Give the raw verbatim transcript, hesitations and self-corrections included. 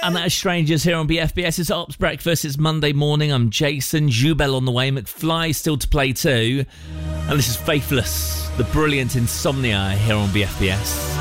And that is Strangers here on B F B S. It's Ops Breakfast. It's Monday morning. I'm Jason. Jubel on the way. McFly still to play too. And this is Faithless, the brilliant Insomnia here on B F B S.